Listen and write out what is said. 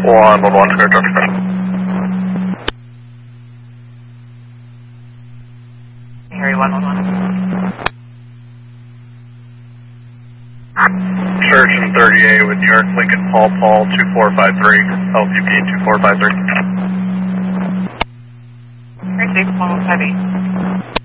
111, clear truck express. Harry 111. Surgeon 38 with New York Lincoln Paul 2453, LPP 2453. Appreciate 158.